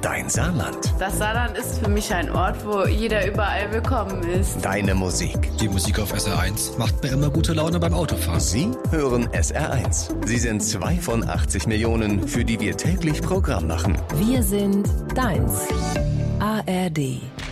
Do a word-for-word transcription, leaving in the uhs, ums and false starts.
Dein Saarland. Das Saarland ist für mich ein Ort, wo jeder überall willkommen ist. Deine Musik. Die Musik auf S R eins macht mir immer gute Laune beim Autofahren. Sie hören S R eins. Sie sind zwei von achtzig Millionen, für die wir täglich Programm machen. Wir sind deins. A R D.